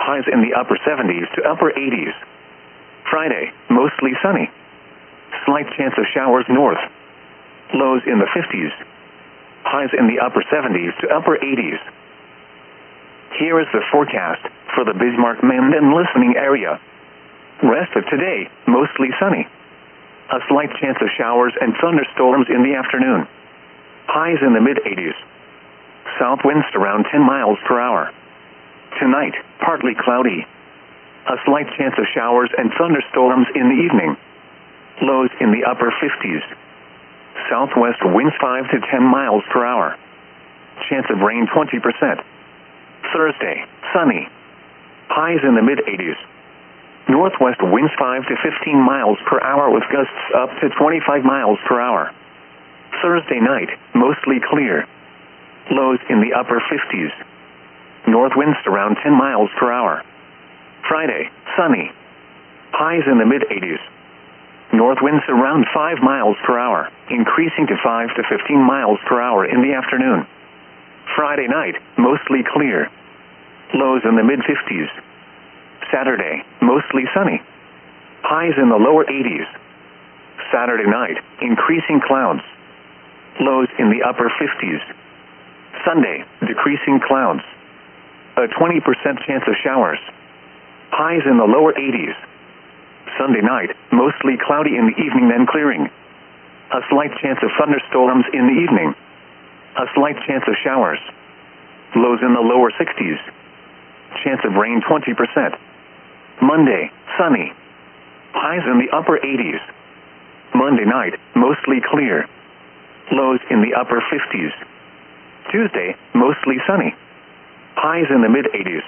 highs in the upper 70s to upper 80s. Friday, mostly sunny. Slight chance of showers north. Lows in the 50s. Highs in the upper 70s to upper 80s. Here is the forecast for the Bismarck-Minden listening area. Rest of today, mostly sunny. A slight chance of showers and thunderstorms in the afternoon. Highs in the mid-80s. South winds around 10 miles per hour. Tonight, partly cloudy. A slight chance of showers and thunderstorms in the evening. Lows in the upper 50s. Southwest winds 5 to 10 miles per hour. Chance of rain 20%. Thursday, sunny. Highs in the mid-80s. Northwest winds 5 to 15 miles per hour with gusts up to 25 miles per hour. Thursday night, mostly clear. Lows in the upper 50s. North winds around 10 miles per hour. Friday, sunny. Highs in the mid-80s. North winds around 5 miles per hour, increasing to 5 to 15 miles per hour in the afternoon. Friday night, mostly clear. Lows in the mid-50s. Saturday, mostly sunny. Highs in the lower 80s. Saturday night, increasing clouds. Lows in the upper 50s. Sunday, decreasing clouds. A 20% chance of showers. Highs in the lower 80s. Sunday night, mostly cloudy in the evening, then clearing. A slight chance of thunderstorms in the evening. A slight chance of showers. Lows in the lower 60s. Chance of rain 20%. Monday, sunny. Highs in the upper 80s. Monday night, mostly clear. Lows in the upper 50s. Tuesday, mostly sunny. Highs in the mid-80s.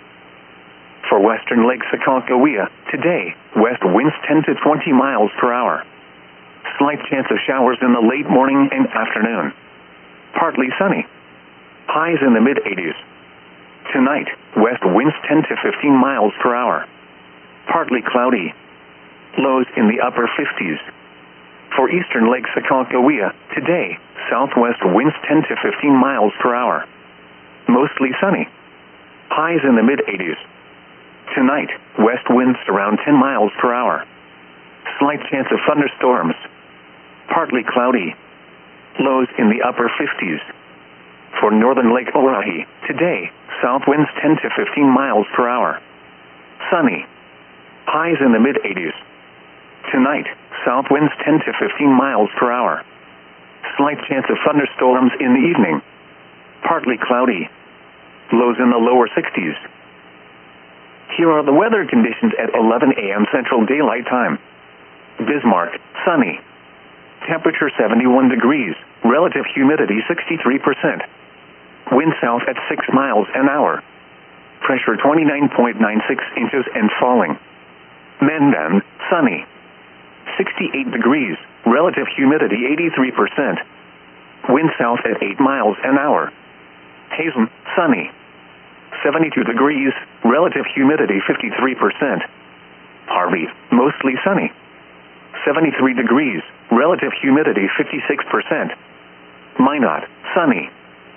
For western Lake Sakoncohia, today, west winds 10 to 20 miles per hour. Slight chance of showers in the late morning and afternoon. Partly sunny. Highs in the mid-80s. Tonight, west winds 10 to 15 miles per hour. Partly cloudy. Lows in the upper 50s. For eastern Lake Sakoncohia, today, southwest winds 10 to 15 miles per hour. Mostly sunny. Highs in the mid-80s. Tonight, west winds around 10 miles per hour. Slight chance of thunderstorms. Partly cloudy. Lows in the upper 50s. For northern Lake Oahe, today, south winds 10 to 15 miles per hour. Sunny. Highs in the mid-80s. Tonight, south winds 10 to 15 miles per hour. Slight chance of thunderstorms in the evening. Partly cloudy. Lows in the lower 60s. Here are the weather conditions at 11 a.m. Central Daylight Time. Bismarck, sunny. Temperature 71 degrees. Relative humidity 63%. Wind south at 6 miles an hour. Pressure 29.96 inches and falling. Minden, sunny. 68 degrees. Relative humidity 83%. Wind south at 8 miles an hour. Hazen, sunny. 72 degrees. Relative humidity 53%. Harvey, mostly sunny. 73 degrees. Relative humidity 56%. Minot, sunny.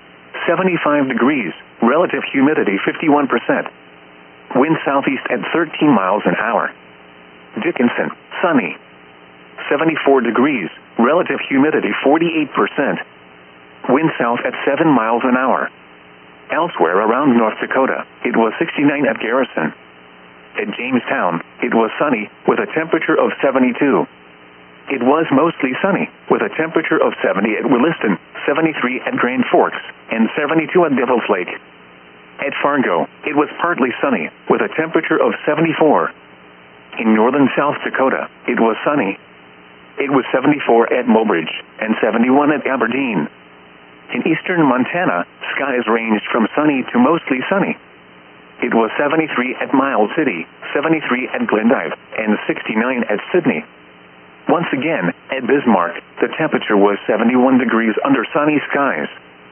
75 degrees. Relative humidity 51%. Wind southeast at 13 miles an hour. Dickinson, sunny. 74 degrees. Relative humidity 48%. Wind south at 7 miles an hour. Elsewhere around North Dakota, it was 69 at Garrison. At Jamestown, it was sunny, with a temperature of 72. It was mostly sunny, with a temperature of 70 at Williston, 73 at Grand Forks, and 72 at Devil's Lake. At Fargo, it was partly sunny, with a temperature of 74. In northern South Dakota, it was sunny. It was 74 at Mobridge, and 71 at Aberdeen. In eastern Montana, skies ranged from sunny to mostly sunny. It was 73 at Miles City, 73 at Glendive, and 69 at Sydney. Once again, at Bismarck, the temperature was 71 degrees under sunny skies.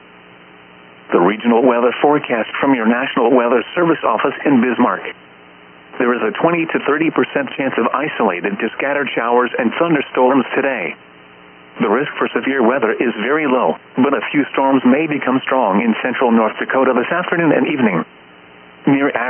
The regional weather forecast from your National Weather Service office in Bismarck. There is a 20 to 30% chance of isolated to scattered showers and thunderstorms today. The risk for severe weather is very low, but a few storms may become strong in central North Dakota this afternoon and evening. Near